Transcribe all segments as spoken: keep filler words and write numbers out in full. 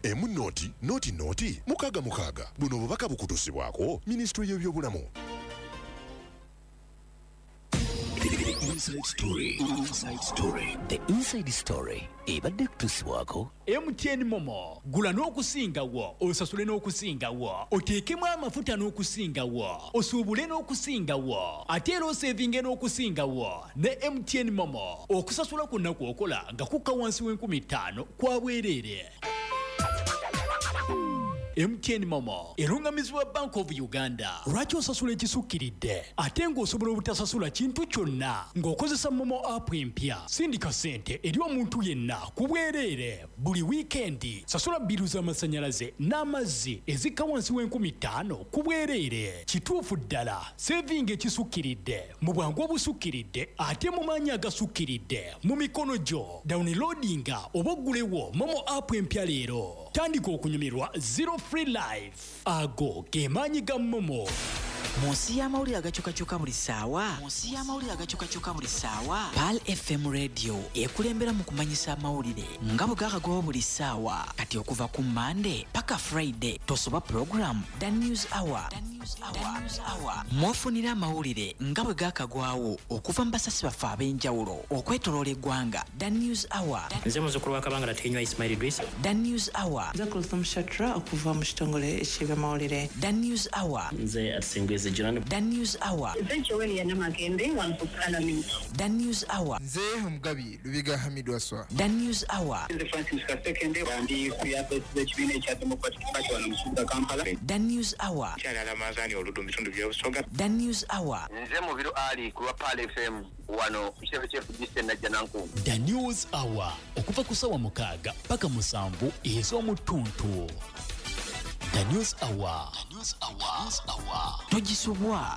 emu noti noti noti mukaga mukaga buno bubaka bukutusibwako Ministry y'ebyobulamu. Inside story. Inside story. The inside story. Ebadde kutusibwako M T N Momo. Gula n'okusingawo, osasule n'okusingawo, oteekemu amafuta n'okusingawo, osuubule n'okusingawo, ate era osevinge n'okusingawo ne M T N Momo. Okusasula kwonna kw'okola nga kukka wansi w'enkumi ttaano kwa bwereere. M T N Momo erungamizibwa Bank of Uganda. Lwaki osasula ekisukkiridde ate ng'osobola obutasasula kintu kyonna ng'okozesa Momo app empya? Sindika ssente eri omuntu yenna ku bwereere buli wiikendi. Sasula bbiru z'amasannyalaze n'amazzi ezikka wansi w'enkumi ttaano ku bwereere. Kituufu ddala sevinga ekisukkiridde mu bwangu obusukkiridde ate mu maanyi agasukkiridde mu mikono gyo. Downloadinga oba oggulewo Momo app empya leero. Tandika okunyumirwa zero free life. Ago ge maanyi ga Momo. Munsi y'amawulire agakyukakyuka buli ssaawa munsi y'amawulire agakyukakyuka buli ssaawa Pal F M Radio ekulembera mu kumanyisa amawulire nga bwe gakagawa buli ssaawa. Kati okuva ku Monday paka Friday tosoba program The News Hour. The News Hour. The News Hour. Mwafunira amawulire nga bwe gakagwawo okuva mu basasi baffe ab'enjawulo okwetoloola eggwanga. The News Hour. Nze muzzukulu wa Kabangala Tenywa Ismail Idris. The News Hour. Nze Kulthum Shatra okuva mu kitongole eky'amawulire. The News Hour. Nze Atsingweze John. The News Hour. Eventually yana magende wantukana mimi. The News Hour. Nze Mugabi Lubiga Hamidu Aswa. The News Hour. Nze Francis Kasekende bandi kuyape zechibine cha Democratic Party wana msuda Kampala. The News Hour. Chala la mazani oludu mitundu bya busoga. The News Hour. Nze Mubiro Ali kuwa Pal F M wano chef chef distance na jananku. The News Hour okuva ku ssaawa mukaaga paka musanvu ez'omutuntu. The News Hour. The News Hour. News Hour. Togisubwa.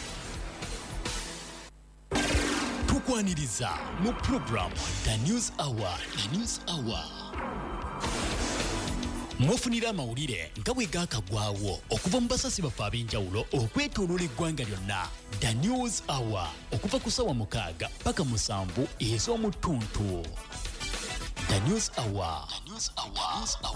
Tukwaniriza mu program The News Hour. The News Hour. Mwafunira amawulire nga bwe gaakagwawo okuva mu basasi baffe ab'enjawulo okwetooloola eggwanga lyonna. The News Hour okuva ku ssaawa mukaaga paka musanvu ez'omutuntu. The News Hour. The News Hour.